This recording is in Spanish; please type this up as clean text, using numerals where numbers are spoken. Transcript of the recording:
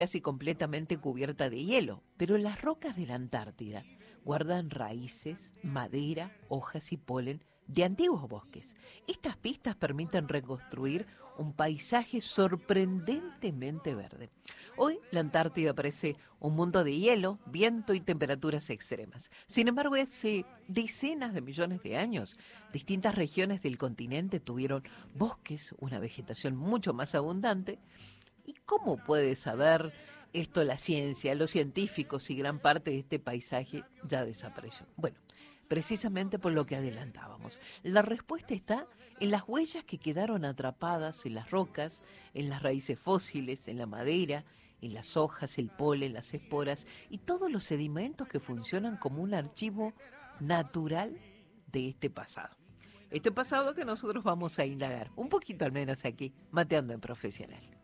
casi completamente cubierta de hielo, pero las rocas de la Antártida guardan raíces, madera, hojas y polen de antiguos bosques. Estas pistas permiten reconstruir un paisaje sorprendentemente verde. Hoy la Antártida parece un mundo de hielo, viento y temperaturas extremas. Sin embargo, hace decenas de millones de años, distintas regiones del continente tuvieron bosques, una vegetación mucho más abundante. ¿Y cómo puede saber esto la ciencia, los científicos, si gran parte de este paisaje ya desapareció? Bueno, precisamente por lo que adelantábamos. La respuesta está en las huellas que quedaron atrapadas en las rocas, en las raíces fósiles, en la madera, en las hojas, el polen, las esporas y todos los sedimentos que funcionan como un archivo natural de este pasado. Este pasado que nosotros vamos a indagar, un poquito al menos aquí, mateando en profesional.